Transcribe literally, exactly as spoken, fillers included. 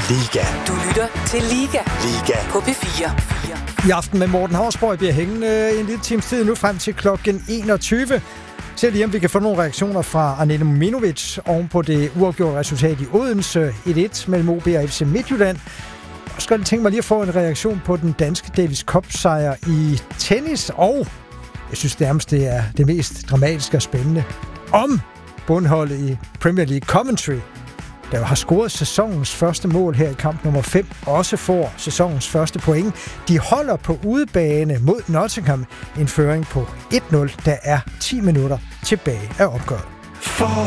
Liga. Du lytter til Liga. Liga. På P fire. I aften med Morten Hausborg bliver hængende en lille times tid nu frem til klokken enogtyve. Se lige om vi kan få nogle reaktioner fra Anette Muminovic oven på det uafgjorte resultat i Odense et et mellem O B og F C Midtjylland. Og så skal jeg tænke mig lige at få en reaktion på den danske Davis Cup-sejr i tennis. Og jeg synes nærmest, det er det mest dramatiske og spændende om bundholdet i Premier League Coventry, der har scoret sæsonens første mål her i kamp nummer fem, også får sæsonens første point. De holder på udebane mod Nottingham en føring på et nul. Der er ti minutter tilbage af opgøret.